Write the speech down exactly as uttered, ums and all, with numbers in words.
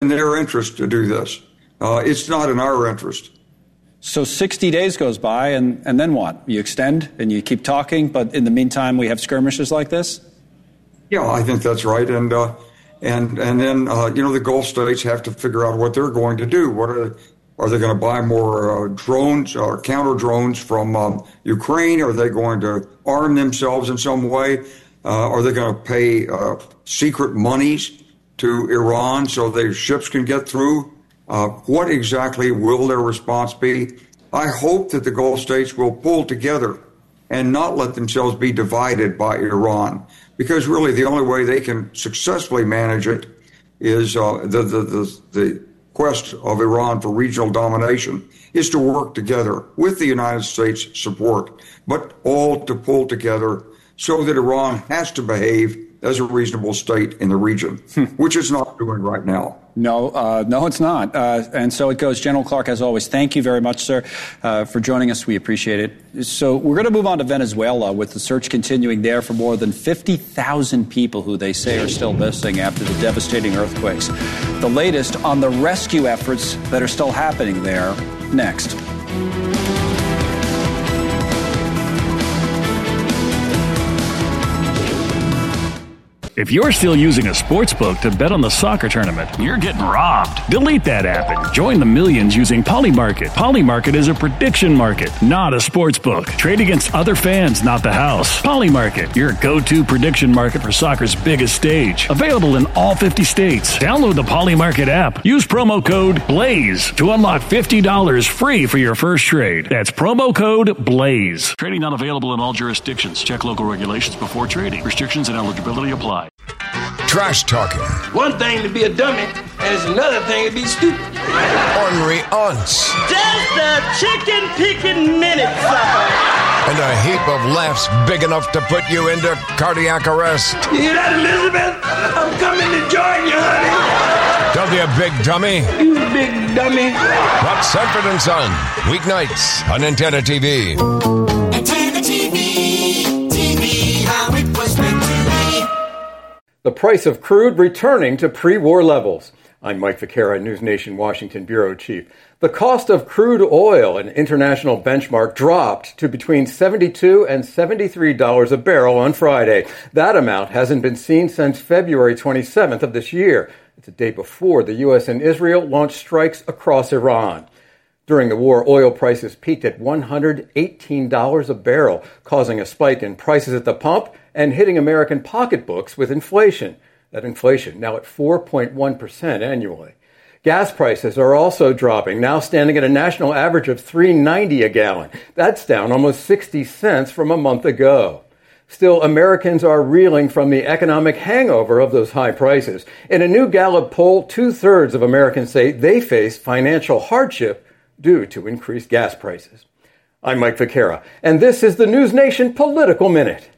in their interest to do this. Uh, it's not in our interest. So sixty days goes by, and, and then what? You extend and you keep talking, but in the meantime, we have skirmishes like this? Yeah, I think that's right. And uh, and and then, uh, you know, the Gulf states have to figure out what they're going to do. What are, are they going to buy more uh, drones or counter drones from um, Ukraine? Are they going to arm themselves in some way? Uh, are they going to pay uh, secret monies to Iran so their ships can get through? Uh, what exactly will their response be? I hope that the Gulf states will pull together and not let themselves be divided by Iran, because really the only way they can successfully manage it is uh, the, the, the, the quest of Iran for regional domination is to work together with the United States support, but all to pull together so that Iran has to behave as a reasonable state in the region, which it's not doing right now. No, uh, no, it's not. Uh, and so it goes. General Clark, as always, thank you very much, sir, uh, for joining us. We appreciate it. So we're going to move on to Venezuela, with the search continuing there for more than fifty thousand people who they say are still missing after the devastating earthquakes. The latest on the rescue efforts that are still happening there, next. If you're still using a sports book to bet on the soccer tournament, you're getting robbed. Delete that app and join the millions using Polymarket. Polymarket is a prediction market, not a sports book. Trade against other fans, not the house. Polymarket, your go-to prediction market for soccer's biggest stage. Available in all fifty states. Download the Polymarket app. Use promo code BLAZE to unlock fifty dollars free for your first trade. That's promo code BLAZE. Trading not available in all jurisdictions. Check local regulations before trading. Restrictions and eligibility apply. Trash talking. One thing to be a dummy, and it's another thing to be stupid. Ornery aunts. Just a chicken picking minute, sucker. And a heap of laughs big enough to put you into cardiac arrest. You hear that, Elizabeth? I'm coming to join you, honey. Don't be a big dummy. You big dummy. That's Sanford and Son. Weeknights on Antenna T V. Antenna T V. T V, how it was meant to be. The price of crude returning to pre-war levels. I'm Mike Vaquera, News Nation Washington Bureau Chief. The cost of crude oil, an international benchmark, dropped to between seventy-two dollars and seventy-three dollars a barrel on Friday. That amount hasn't been seen since February twenty-seventh of this year. It's a day before the U S and Israel launched strikes across Iran. During the war, oil prices peaked at one hundred eighteen dollars a barrel, causing a spike in prices at the pump and hitting American pocketbooks with inflation. That inflation now at four point one percent annually. Gas prices are also dropping, now standing at a national average of three dollars and ninety cents a gallon. That's down almost sixty cents from a month ago. Still, Americans are reeling from the economic hangover of those high prices. In a new Gallup poll, two-thirds of Americans say they face financial hardship due to increased gas prices. I'm Mike Vaquera, and this is the News Nation Political Minute.